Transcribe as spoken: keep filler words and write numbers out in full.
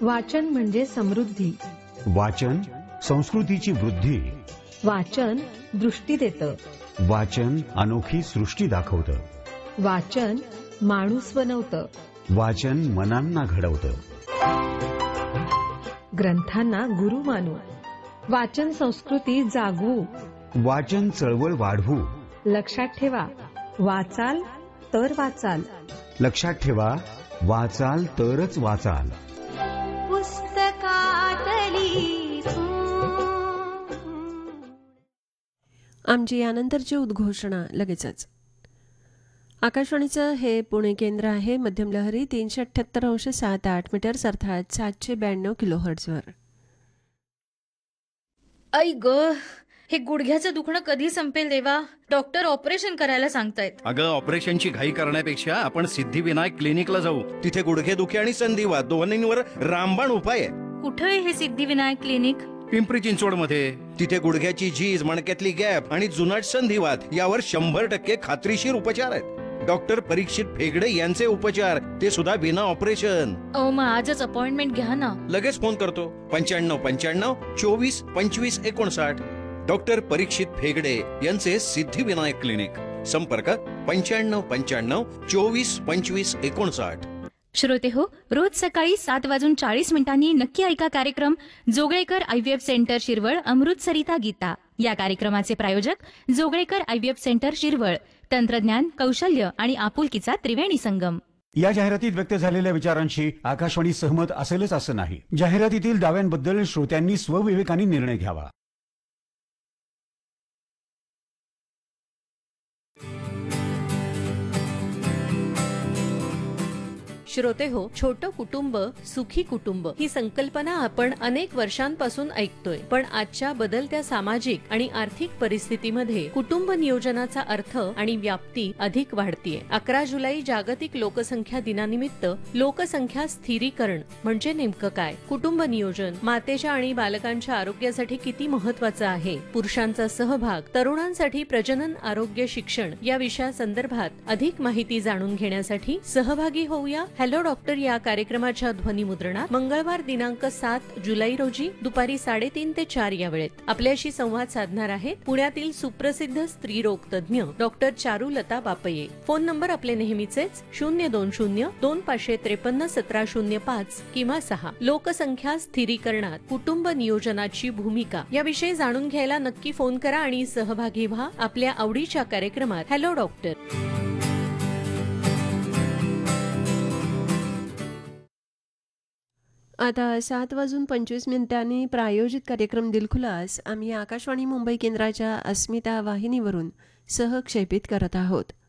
वाचन म्हणजे समृद्धी. वाचन संस्कृतीची वृद्धी. वाचन दृष्टी देतं. वाचन अनोखी सृष्टी दाखवतं. वाचन माणूस बनवतं. वाचन मनांना घडवतं. ग्रंथांना गुरु मानू. वाचन संस्कृती जागवू. वाचन चळवळ वाढवू. लक्षात ठेवा, वाचाल तर वाचाल. लक्षात ठेवा, वाचाल तरच वाचाल. पुस्तकातली आमची यानंतरची उद्घोषणा लगेचच. आकाशवाणीचं हे पुणे केंद्र आहे. मध्यम लहरी तीनशे अठ्ठ्याहत्तर अंश सात आठ मीटर्स अर्थात सातशे ब्याण्णव किलो हर्ट्झवर. ऐ ग, हे गुडघ्याचं दुखणं कधी संपेल देवा? डॉक्टर ऑपरेशन करायला सांगतायत. अगं, ऑपरेशनची घाई करण्यापेक्षा आपण सिद्धिविनायक क्लिनिकला जाऊ. तिथे गुडघेदुखी आणि संधिवात दोन्हींवर रामबाण उपाय आहे. कुठे आहे हे सिद्धिविनायक क्लिनिक? पिंपरी चिंचवड मध्ये. तिथे गुडघ्याची झीज, मणक्यातली गॅप आणि जुनाट संधिवात यावर शंभर टक्के खात्रीशीर उपचार आहेत. डॉक्टर परीक्षित फेगडे यांचे उपचार, ते सुद्धा विना ऑपरेशन. अहो, मग आजच अपॉइंटमेंट घ्या ना. लगेच फोन करतो. पंच्याण्णव पंच्याण्णव चोवीस पंचवीस एकोणसाठ. डॉक्टर परीक्षित फेगडे यांचे सिद्धिविनायक क्लिनिक. संपर्क पंच्याण्णव पंच्याण्णव चोवीस पंचवीस एकोणसाठ. श्रोते हो, रोज सकाळी सात वाजून चाळीस मिनिटांनी नक्की ऐका कार्यक्रम जोगळेकर आयव्हीएफ सेंटर शिरवळ अमृतसरिता गीता. या कार्यक्रमाचे प्रायोजक जोगळेकर आयव्हीएफ सेंटर शिरवळ. तंत्रज्ञान, कौशल्य आणि आपुलकीचा त्रिवेणी संगम. या जाहिरातीत व्यक्त झालेल्या विचारांशी आकाशवाणी सहमत असेलच असं नाही. जाहिरातीतील दाव्यांबद्दल श्रोत्यांनी स्वविवेकाने निर्णय घ्यावा. श्रोते हो, छोटं कुटुंब सुखी कुटुंब ही संकल्पना आपण अनेक वर्षांपासून ऐकतोय. पण आजच्या बदलत्या सामाजिक आणि आर्थिक परिस्थितीमध्ये कुटुंब नियोजनाचा अर्थ आणि व्याप्ती अधिक वाढतीये. अकरा जुलै जागतिक लोकसंख्या दिनानिमित्त लोकसंख्या स्थिरीकरण म्हणजे नेमकं काय? कुटुंब नियोजन मातेच्या आणि बालकांच्या आरोग्यासाठी किती महत्वाचं आहे? पुरुषांचा सहभाग, तरुणांसाठी प्रजनन आरोग्य शिक्षण या विषयासंदर्भात अधिक माहिती जाणून घेण्यासाठी सहभागी होऊया हॅलो डॉक्टर या कार्यक्रमाच्या ध्वनिमुद्रणात मंगळवार दिनांक सात जुलै रोजी दुपारी साडेतीन ते चार या वेळेत. आपल्याशी संवाद साधणार आहेत पुण्यातील सुप्रसिद्ध स्त्रीरोग तज्ज्ञ डॉक्टर चारुलता बापये. फोन नंबर आपले नेहमीचेच शून्य दोन शून्य दोन पाचशे त्रेपन्न सतरा शून्य पाच किंवा सहा. लोकसंख्या स्थिरीकरणात कुटुंब नियोजनाची भूमिका याविषयी जाणून घ्यायला नक्की फोन करा आणि सहभागी व्हा आपल्या आवडीच्या कार्यक्रमात हॅलो डॉक्टर. आता सात वाजून पंचवीस मिनिटांनी प्रायोजित कार्यक्रम दिलखुलास आम्ही आकाशवाणी मुंबई केंद्राच्या अस्मिता वाहिनीवरून सहक्षेपित करत आहोत.